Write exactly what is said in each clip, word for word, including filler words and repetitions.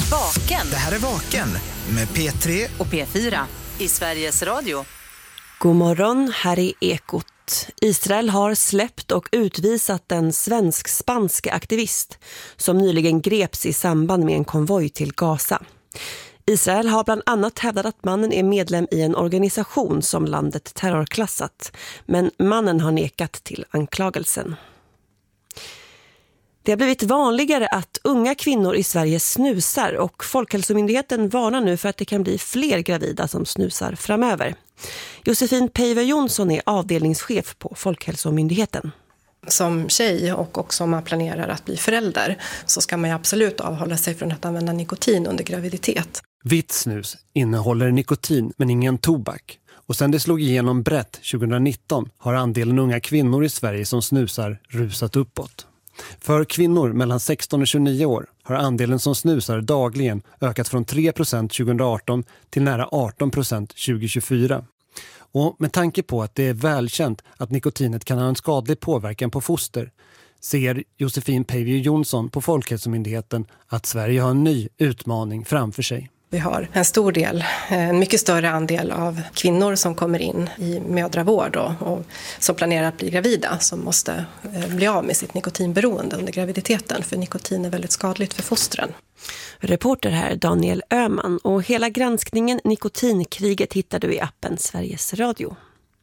Vaken. Det här är Vaken med P tre och P fyra i Sveriges Radio. God morgon, här är Ekot. Israel har släppt och utvisat en svensk-spansk aktivist som nyligen greps i samband med en konvoj till Gaza. Israel har bland annat hävdat att mannen är medlem i en organisation som landet terrorklassat, men mannen har nekat till anklagelsen. Det har blivit vanligare att unga kvinnor i Sverige snusar och Folkhälsomyndigheten varnar nu för att det kan bli fler gravida som snusar framöver. Josefin Peiver Jonsson är avdelningschef på Folkhälsomyndigheten. Som tjej och också om man planerar att bli förälder så ska man ju absolut avhålla sig från att använda nikotin under graviditet. Vitt snus innehåller nikotin men ingen tobak. Och sen det slog igenom brett tjugonitton har andelen unga kvinnor i Sverige som snusar rusat uppåt. För kvinnor mellan sexton och tjugonio år har andelen som snusar dagligen ökat från tre procent tjugoarton till nära arton procent tjugohundratjugofyra. Och med tanke på att det är välkänt att nikotinet kan ha en skadlig påverkan på foster ser Josefin Peiver Jonsson på Folkhälsomyndigheten att Sverige har en ny utmaning framför sig. Vi har en stor del, en mycket större andel av kvinnor som kommer in i mödravård och, och som planerar att bli gravida som måste bli av med sitt nikotinberoende under graviditeten för nikotin är väldigt skadligt för fostren. Reporter här Daniel Öhman och hela granskningen Nikotinkriget hittar du i appen Sveriges Radio.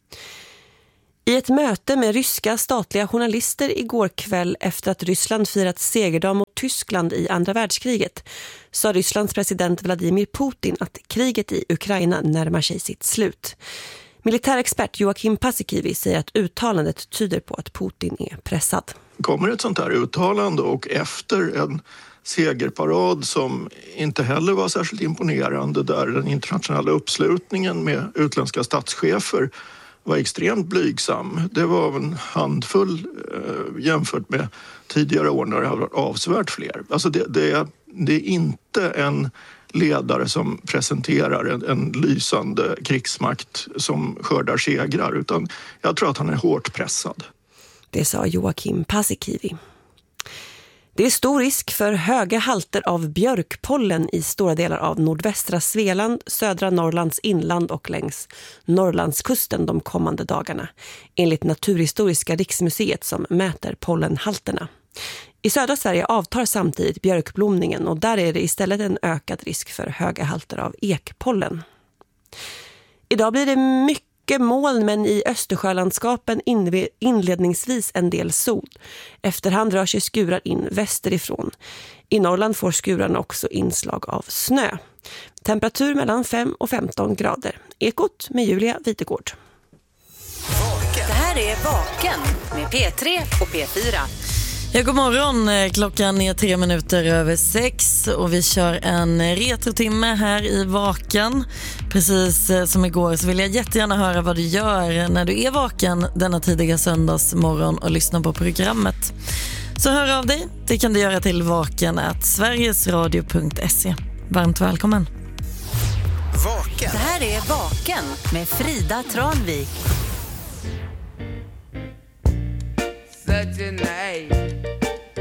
I ett möte med ryska statliga journalister igår kväll efter att Ryssland firat segerdag mot Tyskland i andra världskriget sa Rysslands president Vladimir Putin att kriget i Ukraina närmar sig sitt slut. Militärexpert Joakim Paasikivi säger att uttalandet tyder på att Putin är pressad. Kommer ett sånt här uttalande och efter en segerparad som inte heller var särskilt imponerande där den internationella uppslutningen med utländska statschefer var extremt blygsam. Det var en handfull eh, jämfört med tidigare år när det har varit avsevärt fler. Alltså det, det, det är inte en ledare som presenterar en, en lysande krigsmakt som skördar segrar utan jag tror att han är hårt pressad. Det sa Joakim Paasikivi. Det är stor risk för höga halter av björkpollen i stora delar av nordvästra Svealand, södra Norrlands inland och längs Norrlandskusten de kommande dagarna, enligt Naturhistoriska riksmuseet som mäter pollenhalterna. I södra Sverige avtar samtidigt björkblomningen och där är det istället en ökad risk för höga halter av ekpollen. Idag blir det mycket moln men i Östersjölandskapen inledningsvis en del sol. Efterhand rör sig skurar in västerifrån. I Norrland får skurarna också inslag av snö. Temperatur mellan fem och femton grader. Ekot med Julia Videgård. Det här är Vaken med P tre och P fyra. Ja, god morgon. Klockan är tre minuter över sex och vi kör en retrotimme här i Vaken. Precis som igår så vill jag jättegärna höra vad du gör när du är vaken denna tidiga söndagsmorgon och lyssnar på programmet. Så hör av dig. Det kan du göra till vaken at sverigesradio punkt se. Varmt välkommen. Vaken. Det här är Vaken med Frida Tranvik. Such a night.